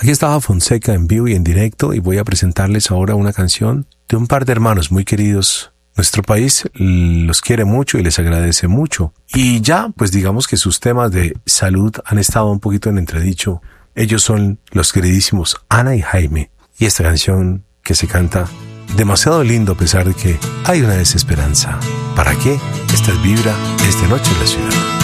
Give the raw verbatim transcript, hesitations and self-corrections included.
Aquí estaba Fonseca en vivo y en directo y voy a presentarles ahora una canción de un par de hermanos muy queridos. Nuestro país los quiere mucho y les agradece mucho. Y ya, pues digamos que sus temas de salud han estado un poquito en entredicho. Ellos son los queridísimos Ana y Jaime. Y esta canción que se canta demasiado lindo a pesar de que hay una desesperanza. ¿Para qué? Esta es Vibra, esta noche en la ciudad.